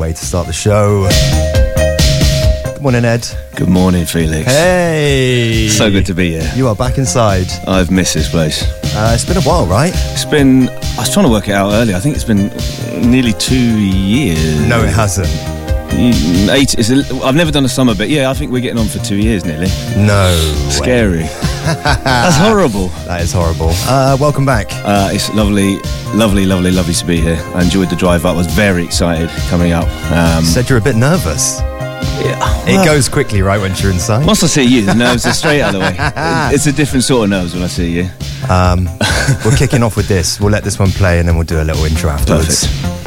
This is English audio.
way to start the show. Good morning, Ed. Good morning, Felix. Hey! So good to be here. You are back inside. I've missed this place. It's been a while, right? I was trying to work it out earlier. I think it's been nearly 2 years. No, it hasn't. I've never done a summer, but yeah, I think we're getting on for 2 years nearly. No. Scary. That's horrible. That is horrible. Welcome back. It's lovely to be here. I enjoyed the drive up. I was very excited coming up. You said you're a bit nervous. Yeah. It goes quickly, right, once you're inside? Once I see you, the nerves are straight out of the way. It's a different sort of nerves when I see you. We're kicking off with this. We'll let this one play and then we'll do a little intro afterwards. Perfect.